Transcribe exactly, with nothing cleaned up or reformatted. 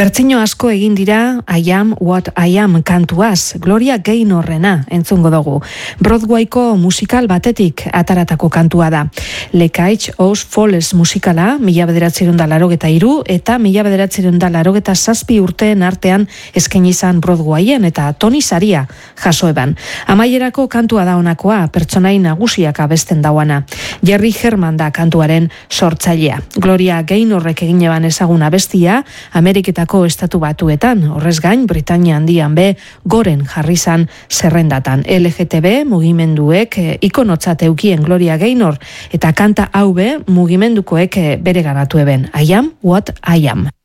Bertzeño asko egin dira I Am What I Am kantuaz, Gloria Gaynorrena entzungo dugu. Broadwayko musikal batetik ataratako kantua da. Lekaitz Os Foles musikala, mila bederatziehun eta laurogeita hiru eta mila bederatziehun eta laurogeita zazpi urteen artean eskaini izan Broadwayen eta Tony saria jaso eban. Amaierako kantua da honakoa, pertsonai nagusiak abesten dauana. Jerry Herman da kantuaren sortzailea. Gloria Gaynorrek egin eban ezagun abestia, Ameriketako estatu batuetan, horrez gain, Britania handian be, goren jarri zan zerrendatan. L G T B mugimenduek eh, ikonotzat eukien Gloria Gaynor, eta kanta hau be mugimendukoek eh, bere ganatu eben. I Am What I Am.